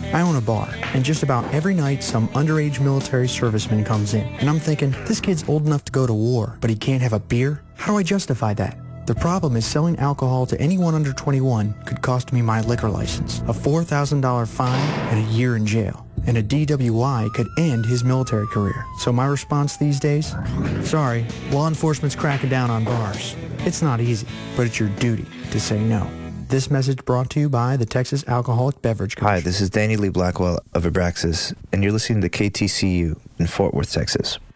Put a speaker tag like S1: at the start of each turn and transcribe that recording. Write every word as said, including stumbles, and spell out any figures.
S1: I own a bar, and just about every night some underage military serviceman comes in. And I'm thinking, this kid's old enough to go to war, but he can't have a beer? How do I justify that? The problem is selling alcohol to anyone under twenty-one could cost me my liquor license, a four thousand dollars fine, and a year in jail. And a D W I could end his military career. So my response these days? Sorry, law enforcement's cracking down on bars. It's not easy, but it's your duty to say no. This message brought to you by the Texas Alcoholic Beverage Commission.
S2: Hi, this is Danny Lee Blackwell of Abraxas, and you're listening to K T C U in Fort Worth, Texas.